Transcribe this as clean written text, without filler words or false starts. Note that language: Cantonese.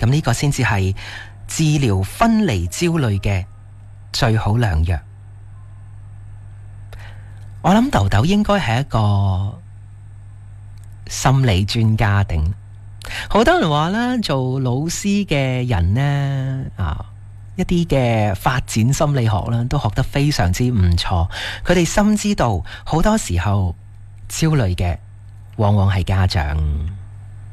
咁呢個先至係治療分離焦慮嘅最好良藥。我諗豆豆應該係一個心理專家定，好多人話啦，做老師嘅人呢，一啲嘅發展心理學啦，都學得非常之唔錯。佢哋深知道好多時候焦慮嘅往往係家長。